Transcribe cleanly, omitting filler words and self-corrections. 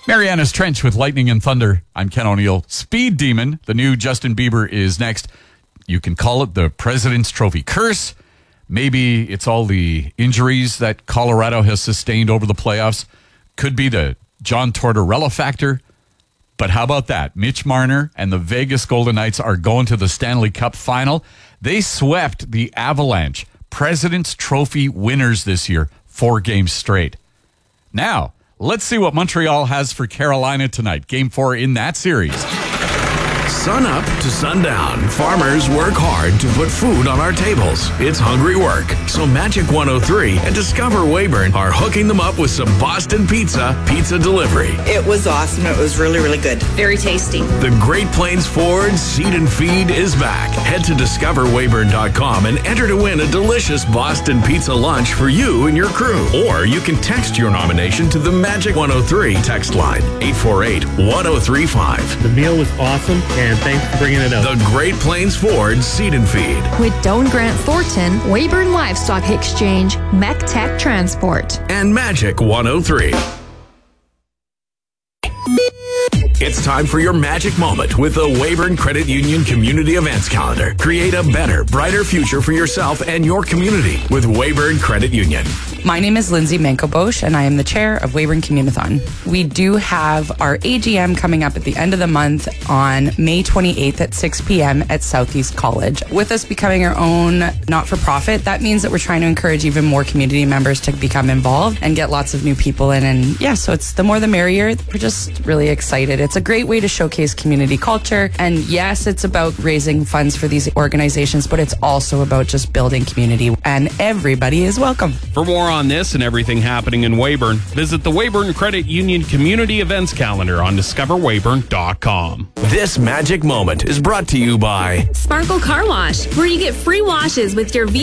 Mariana's Trench with Lightning and Thunder. I'm Ken O'Neill. Speed Demon, the new Justin Bieber, is next. You can call it the President's Trophy curse. Maybe it's all the injuries that Colorado has sustained over the playoffs. Could be the John Tortorella factor. But how about that? Mitch Marner and the Vegas Golden Knights are going to the Stanley Cup final. They swept the Avalanche, President's Trophy winners this year, 4 games straight. Now, let's see what Montreal has for Carolina tonight. Game 4 in that series. Sun up to sundown, farmers work hard to put food on our tables. It's hungry work. So Magic 103 and Discover Weyburn are hooking them up with some Boston pizza delivery. It was awesome. It was really, really good. Very tasty. The Great Plains Ford Seed and Feed is back. Head to discoverweyburn.com and enter to win a delicious Boston pizza lunch for you and your crew. Or you can text your nomination to the Magic 103 text line, 848-1035. The meal was awesome, and thanks for bringing it up. The Great Plains Ford Seed and Feed. With Doan Grant Thornton, Weyburn Livestock Exchange, MecTech Transport. And Magic 103. It's time for your magic moment with the Weyburn Credit Union Community Events Calendar. Create a better, brighter future for yourself and your community with Weyburn Credit Union. My name is Lindsay Manko-Bosch, and I am the chair of Weyburn Communithon. We do have our AGM coming up at the end of the month on May 28th at 6 p.m. at Southeast College. With us becoming our own not-for-profit, that means that we're trying to encourage even more community members to become involved and get lots of new people in. And yeah, so it's the more the merrier. We're just really excited. It's a great way to showcase community culture. And yes, it's about raising funds for these organizations, but it's also about just building community. And everybody is welcome. For more on this and everything happening in Weyburn, visit the Weyburn Credit Union Community Events Calendar on discoverweyburn.com. This magic moment is brought to you by Sparkle Car Wash, where you get free washes with your